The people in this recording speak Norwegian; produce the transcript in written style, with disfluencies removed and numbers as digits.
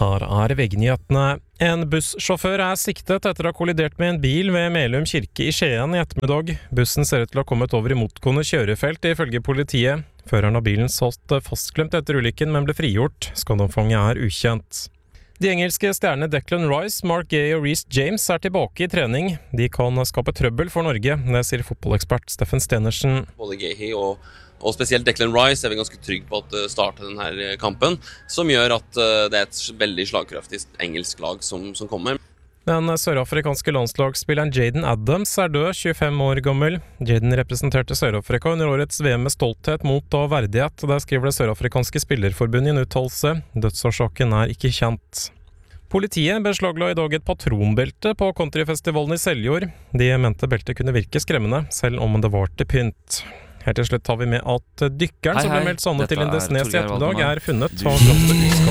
Her VG-nyhetene. En bussjåfør siktet etter å ha kollidert med en bil ved Melum kirke i Skien i ettermiddag. Bussen ser ut til å ha kommet over i motgående kjørefelt, ifølge politiet. Føreren av bilen satt fastklemt etter ulykken, men ble frigjort. Skadeomfanget ukjent. De engelske stjernene Declan Rice, Mark Gay og Reece James tilbake i trening. De kan skape trøbbel for Norge, det sier fotballekspert Steffen Stenersen. Både Gay og spesielt Declan Rice vi ganske trygg på at starte denne kampen, som gjør at det et veldig slagkraftig engelsk lag som kommer. Den sørafrikanske landslagsspilleren Jaden Adams død, 25 år gammel. Jaden representerte Sør-Afrika under årets VM med stolthet, mot og verdighet. Der skriver det sørafrikanske spillerforbundet i en uttalelse. Dødsårsaken ikke kjent. Politiet beslagla i dag et patronbelte på countryfestivalen i Seljord. De mente beltet kunne virke skremmende, selv om det var til pynt. Helt til slutt tar vi med at dykkeren som ble meldt savnet til Lindesnes i ettermiddag funnet og